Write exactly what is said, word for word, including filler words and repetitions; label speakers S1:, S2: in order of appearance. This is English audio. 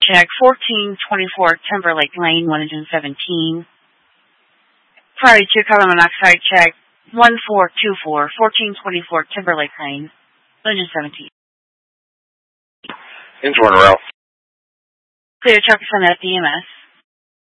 S1: check, fourteen twenty-four Timberlake Lane, one seventeen. Priority two carbon monoxide check, one four two four, fourteen twenty-four Timberlake Lane, one seventeen.
S2: Into Route.
S1: Clear truck is on at the E M S.